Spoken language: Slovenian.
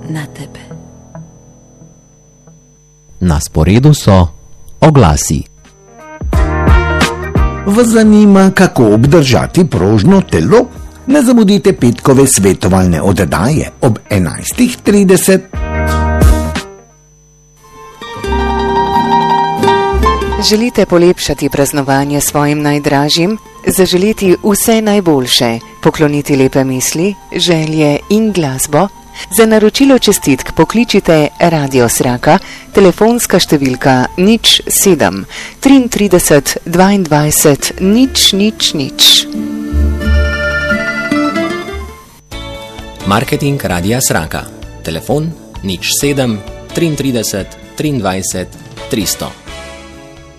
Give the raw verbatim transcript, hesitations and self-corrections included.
na tebe. Na sporedu so oglasi. Vas zanima, kako obdržati prožno telo? Ne zamudite petkove svetovalne oddaje ob enajstih trideset. Želite polepšati praznovanje svojim najdražjim? Zaželiti vse najboljše, pokloniti lepe misli, želje in glasbo? Za naročilo čestitk pokličite Radio Sraka, telefonska številka nič sedem trideset tri dvaindvajset nič nič nič. Marketing Radia Sraka. Telefon nič sedem trideset tri dvaindvajset tristo.